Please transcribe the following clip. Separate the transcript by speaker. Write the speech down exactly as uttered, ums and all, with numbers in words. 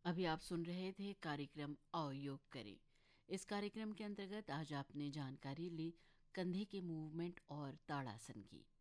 Speaker 1: अभी आप सुन रहे थे कार्यक्रम आओ योग करें। इस कार्यक्रम के अंतर्गत आज आपने जानकारी ली कंधे के मूवमेंट और ताड़ासन की।